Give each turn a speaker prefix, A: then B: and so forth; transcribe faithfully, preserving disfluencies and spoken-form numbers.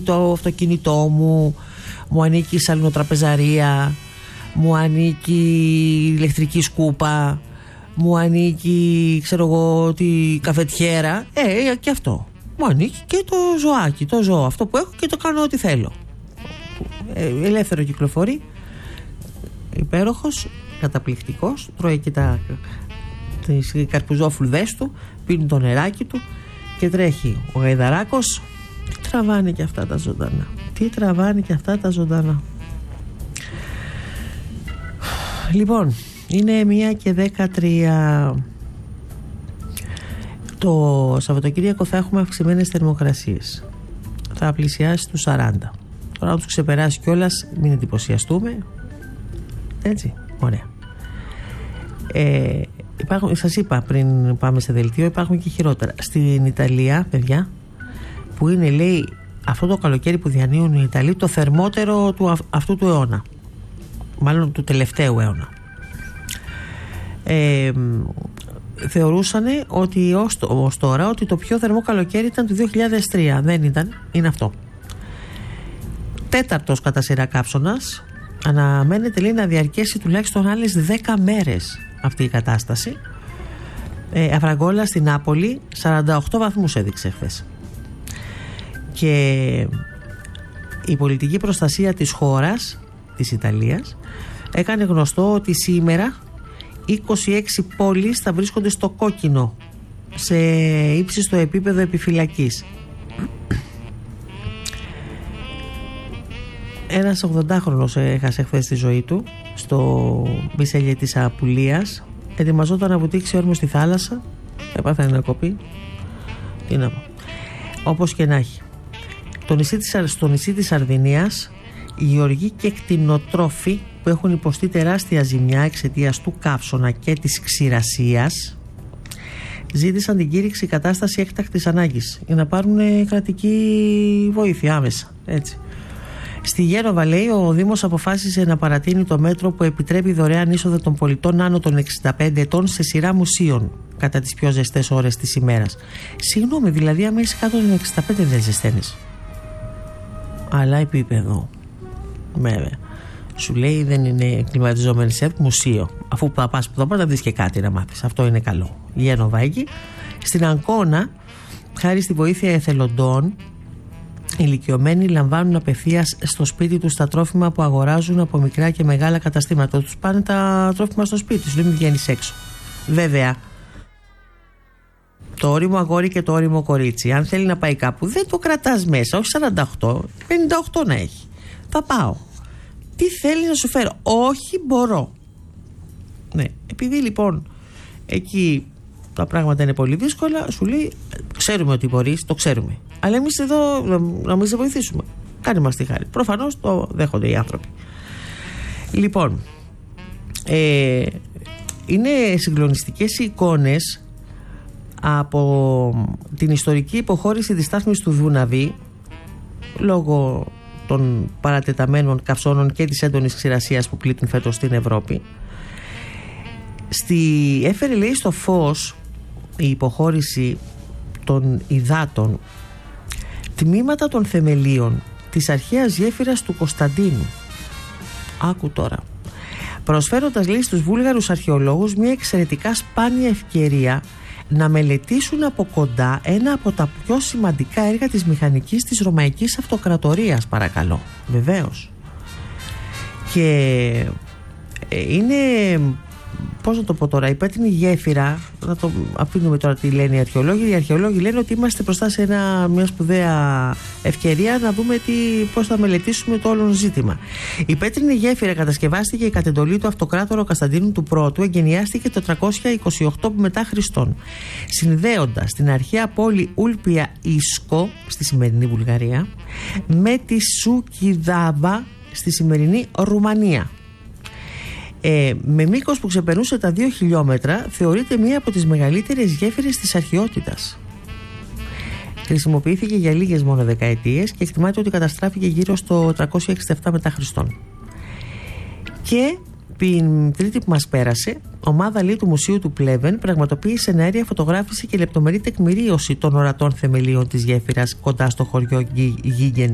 A: Το αυτοκίνητό μου, μου ανήκει η σαλινοτραπεζαρία, μου ανήκει η ηλεκτρική σκούπα, μου ανήκει, ξέρω εγώ, τη καφετιέρα. Ε, και αυτό. Μου ανήκει και το ζωάκι, το ζώο, αυτό που έχω και το κάνω ό,τι θέλω. Ε, ελεύθερο κυκλοφορεί, υπέροχος, καταπληκτικός, τρώει και τα, τις καρπουζόφλουδες του, πίνει το νεράκι του και τρέχει. Ο γαϊδαράκος τι τραβάνε και αυτά τα ζωντανά. Τι τραβάνε και αυτά τα ζωντανά. Λοιπόν, είναι μία και δέκατρία. Το Σαββατοκύριακο θα έχουμε αυξημένες θερμοκρασίες. Θα πλησιάσει τους σαράντα. Τώρα να τους ξεπεράσει κιόλας, μην εντυπωσιαστούμε. Έτσι, ωραία. Ε, υπάρχουν, σας είπα πριν πάμε σε δελτίο, υπάρχουν και χειρότερα. Στην Ιταλία, παιδιά, που είναι, λέει, αυτό το καλοκαίρι που διανύουν οι Ιταλοί, το θερμότερο του, αυτού του αιώνα. Μάλλον του τελευταίου αιώνα. Ε, θεωρούσαν ότι ως, ως τώρα ότι το πιο θερμό καλοκαίρι ήταν το δύο χιλιάδες τρία. Δεν ήταν, είναι αυτό. Τέταρτος κατά σειρά καύσωνας. Αναμένεται, λέει, να διαρκέσει τουλάχιστον άλλες δέκα μέρες αυτή η κατάσταση. ε, Αφραγκόλα στην Νάπολη σαράντα οκτώ βαθμούς έδειξε χθες. Και η πολιτική προστασία της χώρας, της Ιταλίας, έκανε γνωστό ότι σήμερα είκοσι έξι πόλεις θα βρίσκονται στο κόκκινο, σε ύψιστο επίπεδο επιφυλακής. Ένας ογδοντάχρονος έχασε χθες τη ζωή του στο Μπισέλια της Απουλίας. Ετοιμαζόταν να βουτήξει όρμο στη θάλασσα. Έπαθε να κοπεί. Τι να πω. Όπως και να έχει. Το νησί της, στο νησί της Σαρδινίας, οι γεωργοί και κτηνοτρόφοι που έχουν υποστεί τεράστια ζημιά εξαιτίας του καύσωνα και της ξηρασίας ζήτησαν την κήρυξη κατάσταση έκτακτης ανάγκης για να πάρουν κρατική βοήθεια άμεσα. Έτσι. Στη Γένοβα, λέει, ο Δήμος αποφάσισε να παρατείνει το μέτρο που επιτρέπει δωρεάν είσοδο των πολιτών άνω των εξήντα πέντε ετών σε σειρά μουσείων κατά τις πιο ζεστές ώρες της ημέρας. Συγγνώμη, δηλαδή, άμα είσαι κάτω των εξήντα πέντε δεν ζεσταίνεις. Αλλά επίπεδο. Βέβαια. Σου λέει δεν είναι κλιματιζόμενη σε μουσείο. Αφού θα πας που θα πας να δεις και κάτι να μάθεις. Αυτό είναι καλό. Γένοβα εκεί. Στην Αγκώνα, χάρη στη βοήθεια εθελοντών, οι ηλικιωμένοι λαμβάνουν απευθείας στο σπίτι τους τα τρόφιμα που αγοράζουν από μικρά και μεγάλα καταστήματα. Τους πάνε τα τρόφιμα στο σπίτι σου, δεν μην βγαίνεις έξω. Βέβαια, το όριμο αγόρι και το όριμο κορίτσι, αν θέλει να πάει κάπου, δεν το κρατάς μέσα. Όχι σαράντα οκτώ, πενήντα οκτώ να έχει. Θα πάω. Τι θέλει να σου φέρω? Όχι, μπορώ. Ναι, επειδή λοιπόν εκεί τα πράγματα είναι πολύ δύσκολα, σου λέει, ξέρουμε ότι μπορείς, το ξέρουμε. Αλλά εμείς εδώ να μην σε βοηθήσουμε. Κάνε μας τη χάρη. Προφανώς το δέχονται οι άνθρωποι. Λοιπόν, ε, είναι συγκλονιστικές οι εικόνες από την ιστορική υποχώρηση της στάθμης του Δούναβη λόγω των παρατεταμένων καυσώνων και της έντονης ξηρασίας που πλήττουν φέτος στην Ευρώπη. Στη, έφερε, λέει, στο φως η υποχώρηση των υδάτων τμήματα των θεμελίων της αρχαίας γέφυρας του Κωνσταντίνου. Άκου τώρα. Προσφέροντας, λέει, στους Βούλγαρους αρχαιολόγους μια εξαιρετικά σπάνια ευκαιρία να μελετήσουν από κοντά ένα από τα πιο σημαντικά έργα της μηχανικής της Ρωμαϊκής Αυτοκρατορίας, παρακαλώ. Βεβαίως. Και είναι, πώς να το πω τώρα, η πέτρινη γέφυρα, να το αφήνουμε τώρα τι λένε οι αρχαιολόγοι. Οι αρχαιολόγοι λένε ότι είμαστε μπροστά σε ένα, μια σπουδαία ευκαιρία να δούμε τι, πώς θα μελετήσουμε το όλο ζήτημα. Η πέτρινη γέφυρα κατασκευάστηκε κατ' εντολή του αυτοκράτορα Κωνσταντίνου του Πρώτου, εγκαινιάστηκε το τριακόσια είκοσι οκτώ μετά Χριστόν, συνδέοντας την αρχαία πόλη Ούλπια Ίσκο στη σημερινή Βουλγαρία με τη Σουκιδάβα στη σημερινή Ρουμανία. Ε, με μήκος που ξεπερνούσε τα δύο χιλιόμετρα, θεωρείται μία από τις μεγαλύτερες γέφυρες της αρχαιότητας. Χρησιμοποιήθηκε για λίγες μόνο δεκαετίες και εκτιμάται ότι καταστράφηκε γύρω στο τριακόσια εξήντα επτά μετά Χριστόν. Και την Τρίτη που μας πέρασε, ομάδα, λέει, του Μουσείου του Πλέβεν πραγματοποίησε εναέρια φωτογράφηση και λεπτομερή τεκμηρίωση των ορατών θεμελίων της γέφυρας κοντά στο χωριό Γίγεν